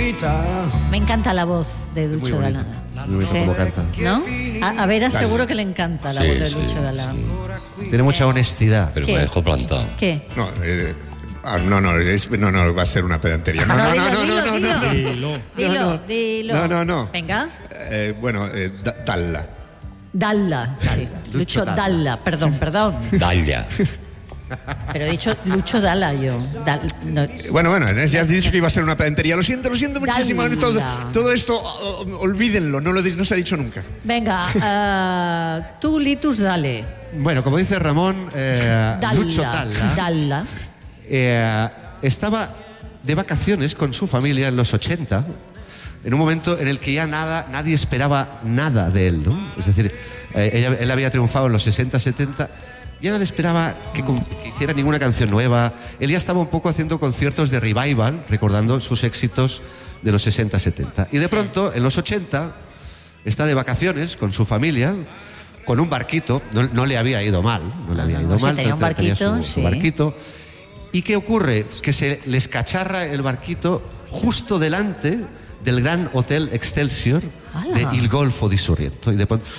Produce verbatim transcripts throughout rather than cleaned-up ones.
Me encanta la voz de Lucho Dalla. Muy bonito cómo canta. ¿No? A, a Vera seguro que le encanta la Sí, voz de sí, Lucho Dalla. Tiene mucha honestidad. Pero ¿Qué? me dejó plantado. ¿Qué? No, eh, ah, no, no, es- no, no, va a ser una pedantería. No, no, no, no, no, no, no. Dilo, No, no. dilo. No, no, no. Venga. Eh, bueno, eh, da- Dalla. Dalla. Sí. Lucho Dalla. Dalla. Perdón, perdón. Dalia. Pero he dicho Lucho Dalla yo. Dal- no. Bueno, bueno, ya has dicho que iba a ser una pedantería. Lo siento, lo siento muchísimo. Dalla. Todo, todo esto, oh, oh, olvídenlo, no, lo, di- no se ha dicho nunca. Venga, eh, tú, Litus, dale. Bueno, como dice Ramón, eh, Dalla. Lucho Dalla Dalla. eh, estaba de vacaciones con su familia en los ochenta, en un momento en el que ya nada, nadie esperaba nada de él, ¿no? Es decir, eh, ella- él había triunfado en los sesenta, setenta, ya nadie esperaba que, con- que hiciera ninguna canción nueva. Él ya estaba un poco haciendo conciertos de revival, recordando sus éxitos de los sesenta, setenta. Y de pronto, en los ochenta, está de vacaciones con su familia, con un barquito, no, no le había ido mal, no le había no, ido sí, mal, tenía un tenía su- barquito, su sí. barquito. ¿Y qué ocurre? Que se les cacharra el barquito justo delante del gran hotel Excelsior ¡Hala! de Il Golfo di Sorrento. Y de pronto...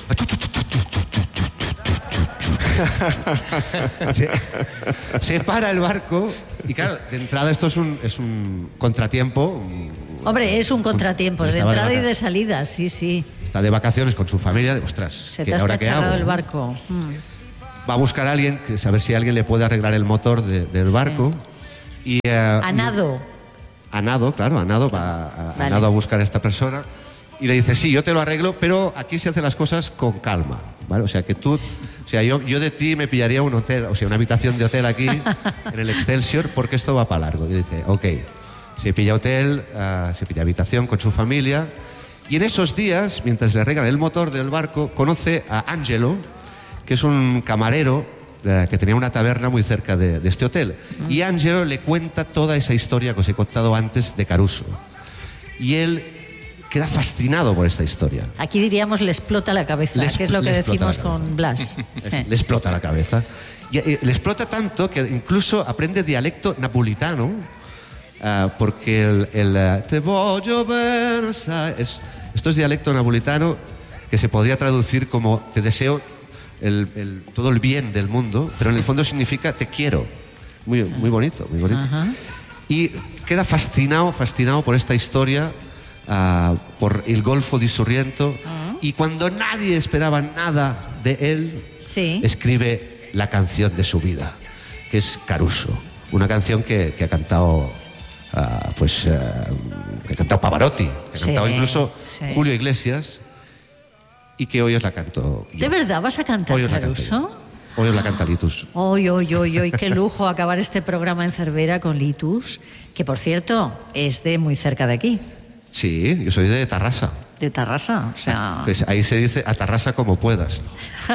se, se para el barco y claro, de entrada esto es un, es un contratiempo. un- Hombre, es un contratiempo, de Estaba de entrada y vaca- de salida, sí, sí. Está de vacaciones con su familia, de, ostras, Se ¿qué- te ha ahora qué hago? escacharrado el barco. Mm. Va a buscar a alguien, que saber si alguien le puede arreglar el motor de- del barco. Y, eh, A nado. A nado, claro, a nado, va a, a Vale. nado a buscar a esta persona y le dice, sí, yo te lo arreglo, pero aquí se hacen las cosas con calma, ¿vale? O sea, que tú, o sea, yo, yo de ti me pillaría un hotel, o sea, una habitación de hotel aquí, en el Excelsior, porque esto va para largo. Y dice, ok, se pilla hotel, ah, se pilla habitación con su familia, y en esos días, mientras le arreglan el motor del barco, conoce a Angelo, que es un camarero eh, que tenía una taberna muy cerca de, de este hotel. Y Angelo le cuenta toda esa historia que os he contado antes de Caruso. Y él queda fascinado por esta historia. Aquí diríamos le explota la cabeza, Le que es lo que le explota decimos la cabeza. con Blas. Es- Sí. Le explota la cabeza. Y, eh, le explota tanto que incluso aprende dialecto napolitano, ah, porque el, el, eh, te voglio bene, sai, es, esto es dialecto napolitano que se podría traducir como te deseo el- el- todo el bien del mundo, pero en el fondo significa te quiero. Muy, muy bonito, muy bonito. Ajá. Y queda fascinado, fascinado por esta historia, ah, por el Golfo di Sorrento. Y cuando nadie esperaba nada de él, Sí. escribe la canción de su vida, que es Caruso. Una canción que, que ha cantado, ah, pues, ah, que ha cantado Pavarotti, que ha Sí, cantado incluso sí. Julio Iglesias, y que hoy os la canto yo. ¿De verdad vas a cantar Hoy os la canto Caruso? yo. Hoy os la canta Litus. Hoy, hoy, hoy, hoy, qué lujo acabar este programa en Cervera con Litus, que por cierto es de muy cerca de aquí, Sí, yo soy de Tarrasa. de Tarrasa. O sea, Pues ahí se dice a Tarrasa como puedas.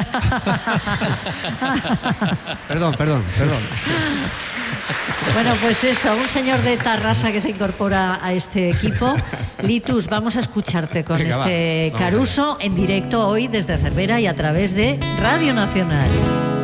Perdón, perdón, perdón. bueno, pues eso, un señor de Tarrasa que se incorpora a este equipo. Litus, vamos a escucharte con Venga, este va, vamos Caruso en directo hoy desde Cervera y a través de Radio Nacional.